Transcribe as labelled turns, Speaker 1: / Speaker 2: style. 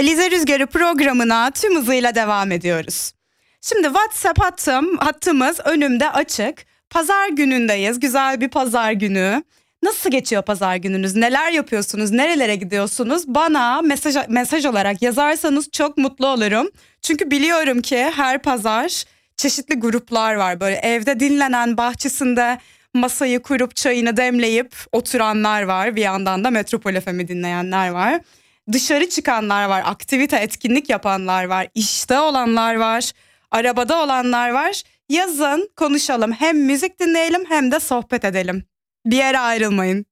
Speaker 1: Alize Rüzgarı programına tüm hızıyla devam ediyoruz. Şimdi WhatsApp hattımız önümde açık. Pazar günündeyiz. Güzel bir pazar günü. Nasıl geçiyor pazar gününüz? Neler yapıyorsunuz? Nerelere gidiyorsunuz? Bana mesaj olarak yazarsanız çok mutlu olurum. Çünkü biliyorum ki her pazar çeşitli gruplar var. Böyle evde dinlenen, bahçesinde masayı kurup çayını demleyip oturanlar var. Bir yandan da Metropol FM'i dinleyenler var. Dışarı çıkanlar var, aktivite, etkinlik yapanlar var, işte olanlar var, arabada olanlar var. Yazın konuşalım, hem müzik dinleyelim hem de sohbet edelim. Bir yere ayrılmayın.